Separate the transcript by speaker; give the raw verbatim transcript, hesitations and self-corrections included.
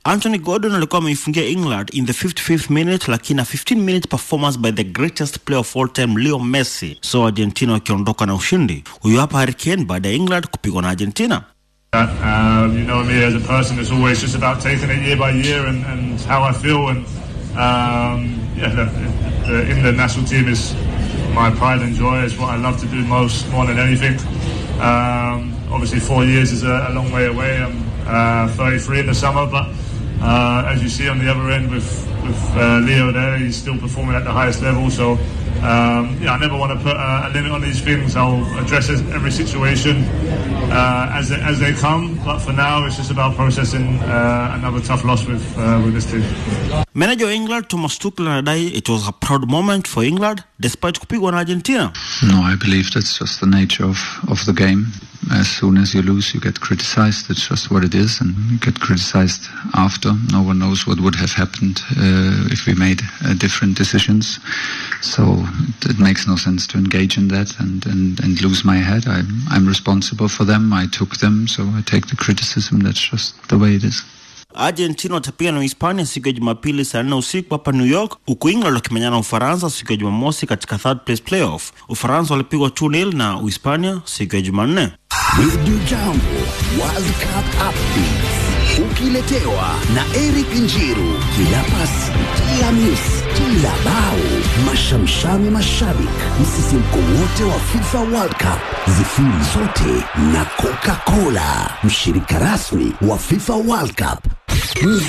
Speaker 1: Anthony Gordon alikuwa ameifungia England in the fifty-fifth minute, lakini fifteen minute performance by the greatest player of all time Leo Messi. So Argentina wakiondoka na ushindi. Huyu hapa Harry Kane baada ya England kupigwa na Argentina.
Speaker 2: Uh, you know me as a person, it's always just about taking it year by year and, and how I feel. And um, yeah, the, the England national team is my pride and joy. It's what I love to do most, more than anything. Um, obviously, four years is a, a long way away. I'm uh, thirty-three in the summer, but uh, as you see on the other end with with uh, Leo there, he's still performing at the highest level. So. Um, yeah, I never want to put uh, a limit on these things. I'll address every situation uh, as they, as they come. But for now, it's just about processing uh, another tough loss with uh, with this team.
Speaker 1: Manager of England Thomas Tuchel anadai it was a proud moment for England despite kupigwa na Argentina.
Speaker 3: No, I believe that's just the nature of of the game. As soon as you lose, you get criticized. It's just what it is, and you get criticized after. No one knows what would have happened uh, if we made uh, different decisions. So it, it makes no sense to engage in that and, and, and lose my head. I'm, I'm responsible for them. I took them, so I take the criticism. That's just the way it is.
Speaker 1: Argentina watapiga na Hispania siku ya Jumapili saa nne usiku hapa New York, huku England wakimenyana na Ufaransa siku ya Jumamosi katika third place playoff. Ufaransa walipigwa two nil na Uhispania siku ya Jumanne.
Speaker 4: Jambo World Cup updates ukiletewa na Eric Njiru. Kila pasi, kila miss, kila bao, mashamshami mashabik, msisimko wote wa FIFA World Cup, zifiri zote na Coca-Cola, mshirika rasmi wa FIFA World Cup.